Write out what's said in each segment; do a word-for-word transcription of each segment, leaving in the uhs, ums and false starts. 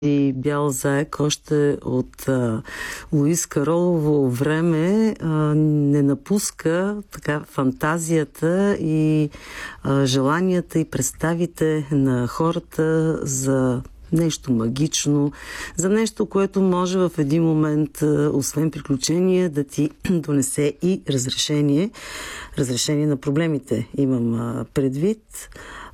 И Бял заек още от а, Луис Каролово време а, не напуска така фантазията и а, желанията и представите на хората за нещо магично, за нещо, което може в един момент, освен приключение, да ти донесе и разрешение. Разрешение на проблемите имам а, предвид.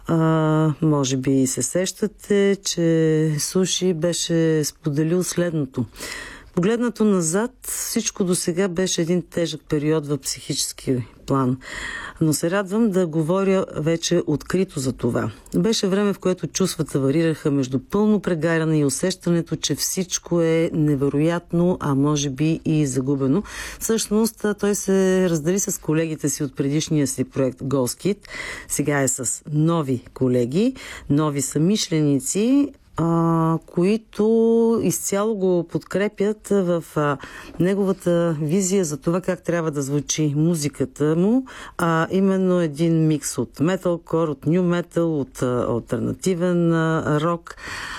А, може би се сещате, че Суши беше споделил следното. Погледнато назад, всичко до сега беше един тежък период в психически план. Но се радвам да говоря вече открито за това. Беше време, в което чувствата варираха между пълно прегаряне и усещането, че всичко е невероятно, а може би и загубено. Всъщност, той се раздели с колегите си от предишния си проект Ghost Kid. Сега е с нови колеги, нови съмишленици, А, които изцяло го подкрепят в а, неговата визия за това как трябва да звучи музиката му, а именно един микс от металкор, от ню метал, от а, алтернативен а, рок.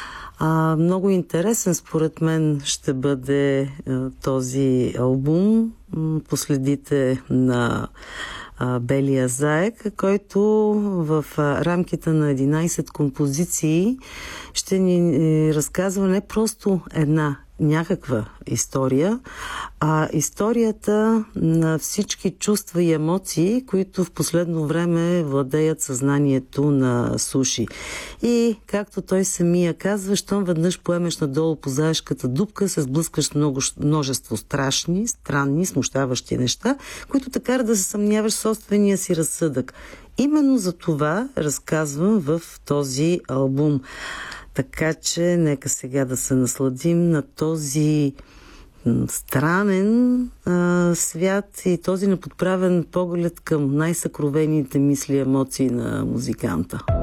А, много интересен според мен ще бъде а, този албум. Последите на а, Белия заек, който в а, рамките на единайсет композиции ще ни е, разказва не просто една някаква история, а историята на всички чувства и емоции, които в последно време владеят съзнанието на Суши. И, както той самия казва, щом веднъж поемеш надолу по заешката дупка, се сблъскаш много, множество страшни, странни, смущаващи неща, които те карат да се съмняваш в собствения си разсъдък. Именно за това разказвам в този албум. Така че нека сега да се насладим на този странен а, свят и този неподправен поглед към най-съкровените мисли и емоции на музиканта.